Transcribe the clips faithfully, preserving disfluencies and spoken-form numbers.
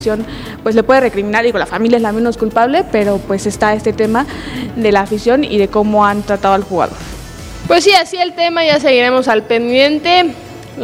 pues le puede recriminar, digo, la familia es la menos culpable, pero pues está este tema de la afición y de cómo han tratado al jugador. Pues sí, así el tema, ya seguiremos al pendiente.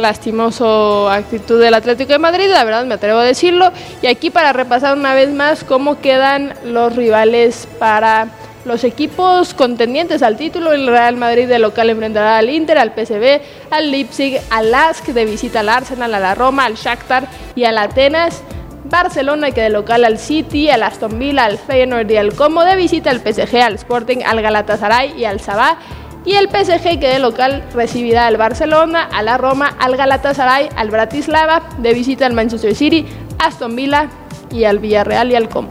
Lastimoso actitud del Atlético de Madrid, la verdad me atrevo a decirlo. Y aquí para repasar una vez más cómo quedan los rivales para los equipos contendientes al título. El Real Madrid de local enfrentará al Inter, al P S V, al Leipzig, al Lask, de visita al Arsenal, a la Roma, al Shakhtar y al Atenas. Barcelona, que de local al City, al Aston Villa, al Feyenoord y al Como, de visita al P S G, al Sporting, al Galatasaray y al Sabah. Y el P S G, que de local recibirá al Barcelona, a la Roma, al Galatasaray, al Bratislava, de visita al Manchester City, Aston Villa y al Villarreal y al Como.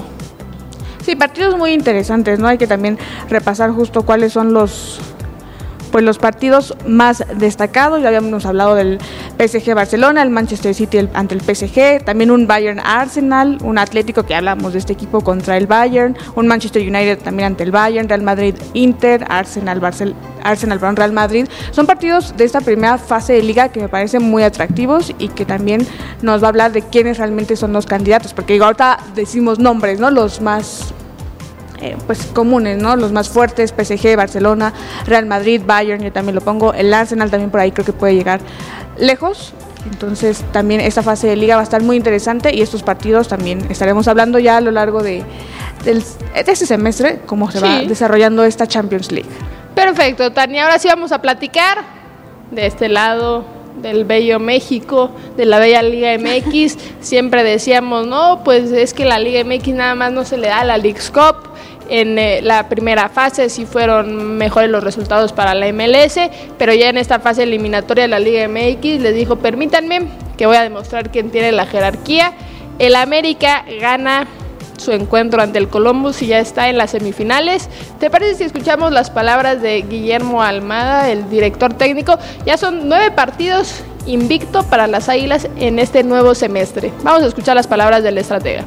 Sí, partidos muy interesantes, ¿no? Hay que también repasar justo cuáles son los... pues los partidos más destacados. Ya habíamos hablado del P S G Barcelona, el Manchester City el, ante el P S G, también un Bayern Arsenal, un Atlético, que hablamos de este equipo contra el Bayern, un Manchester United también ante el Bayern, Real Madrid Inter, Arsenal Barcel Arsenal Real Madrid. Son partidos de esta primera fase de liga que me parecen muy atractivos y que también nos va a hablar de quiénes realmente son los candidatos, porque digo, ahorita decimos nombres, ¿no? Los más Eh, pues comunes, ¿no? Los más fuertes, P S G, Barcelona, Real Madrid, Bayern, yo también lo pongo, el Arsenal también por ahí creo que puede llegar lejos. Entonces también esta fase de liga va a estar muy interesante y estos partidos también estaremos hablando ya a lo largo de, del, de este semestre, cómo se sí. va desarrollando esta Champions League. Perfecto, Tania, ahora sí vamos a platicar de este lado del bello México, de la bella Liga M X. Siempre decíamos, no, pues es que la Liga M X nada más no se le da a la Leagues Cup. En eh, la primera fase sí fueron mejores los resultados para la M L S, pero ya en esta fase eliminatoria de la Liga M X les dijo, permítanme que voy a demostrar quién tiene la jerarquía. El América gana su encuentro ante el Columbus y ya está en las semifinales. ¿Te parece si escuchamos las palabras de Guillermo Almada, el director técnico? Ya son nueve partidos invicto para las Águilas en este nuevo semestre. Vamos a escuchar las palabras del estratega.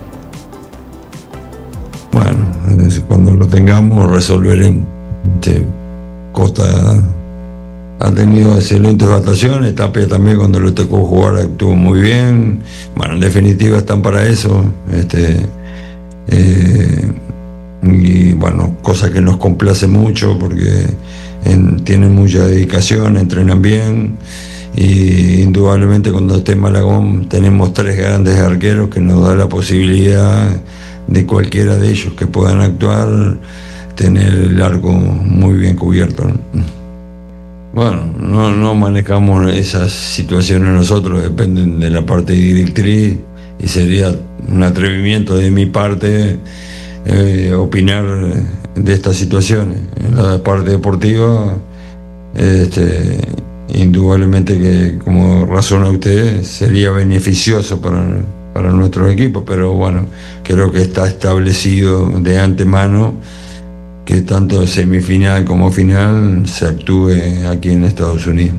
Bueno, cuando lo tengamos resolveremos. Costa ha tenido excelentes votaciones, Tapia también cuando le tocó jugar actuó muy bien. Bueno, en definitiva están para eso. Este, eh, y bueno, cosa que nos complace mucho porque en, tienen mucha dedicación, entrenan bien. Y indudablemente cuando esté en Malagón tenemos tres grandes arqueros que nos da la posibilidad de cualquiera de ellos que puedan actuar, tener el arco muy bien cubierto, ¿no? Bueno, no, no manejamos esas situaciones nosotros, dependen de la parte directriz y sería un atrevimiento de mi parte eh, opinar de estas situaciones. En la parte deportiva, este, indudablemente que, como razona usted, sería beneficioso para para nuestro equipo, pero bueno, creo que está establecido de antemano que tanto semifinal como final se actúe aquí en Estados Unidos.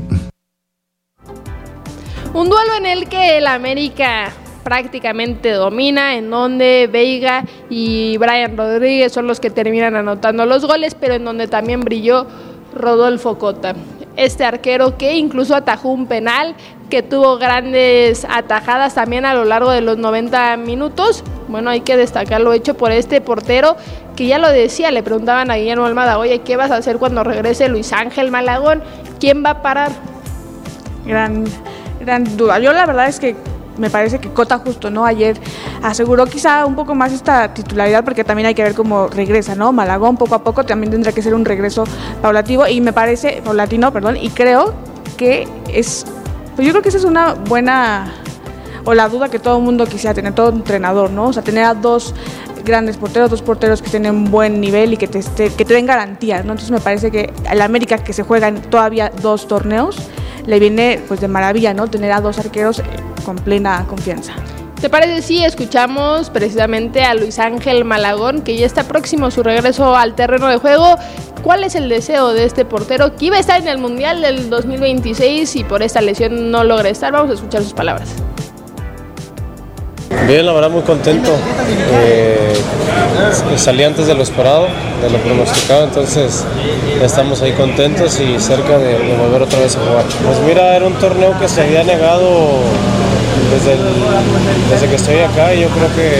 Un duelo en el que el América prácticamente domina, en donde Veiga y Brian Rodríguez son los que terminan anotando los goles, pero en donde también brilló Rodolfo Cota, este arquero que incluso atajó un penal, que tuvo grandes atajadas también a lo largo de los noventa minutos. Bueno, hay que destacar lo hecho por este portero, que ya lo decía, le preguntaban a Guillermo Almada, oye, ¿qué vas a hacer cuando regrese Luis Ángel Malagón? ¿Quién va a parar? Gran, gran duda. Yo la verdad es que me parece que Cota justo, ¿no? Ayer aseguró quizá un poco más esta titularidad, porque también hay que ver cómo regresa, ¿no? Malagón poco a poco también tendrá que ser un regreso paulatino, y me parece, paulatino, perdón, y creo que es, pues yo creo que esa es una buena, o la duda que todo el mundo quisiera tener, todo entrenador, ¿no? O sea, tener a dos grandes porteros, dos porteros que tienen buen nivel y que te, que te den garantías, ¿no? Entonces me parece que al América, que se juegan todavía dos torneos, le viene pues de maravilla, ¿no? Tener a dos arqueros con plena confianza. ¿Te parece si escuchamos precisamente a Luis Ángel Malagón, que ya está próximo a su regreso al terreno de juego? ¿Cuál es el deseo de este portero que iba a estar en el Mundial del dos mil veintiséis y por esta lesión no logra estar? Vamos a escuchar sus palabras. Bien, la verdad muy contento. Eh, salí antes de lo esperado, de lo pronosticado, entonces estamos ahí contentos y cerca de, de volver otra vez a jugar. Pues mira, era un torneo que se había negado desde, el- desde que estoy acá, yo creo que